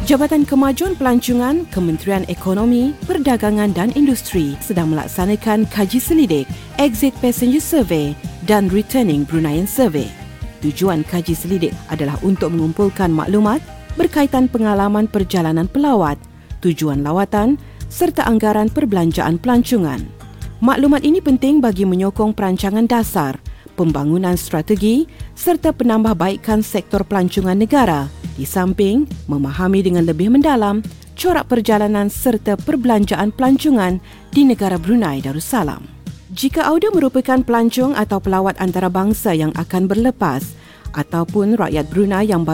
Jabatan Kemajuan Pelancongan, Kementerian Ekonomi, Perdagangan dan Industri sedang melaksanakan kaji selidik, Exit Passenger Survey dan Returning Bruneian Survey. Tujuan kaji selidik adalah untuk mengumpulkan maklumat berkaitan pengalaman perjalanan pelawat, tujuan lawatan serta anggaran perbelanjaan pelancongan. Maklumat ini penting bagi menyokong perancangan dasar, pembangunan strategi serta penambahbaikan sektor pelancongan negara di samping memahami dengan lebih mendalam corak perjalanan serta perbelanjaan pelancongan di negara Brunei Darussalam. Jika anda merupakan pelancong atau pelawat antarabangsa yang akan berlepas ataupun rakyat Brunei yang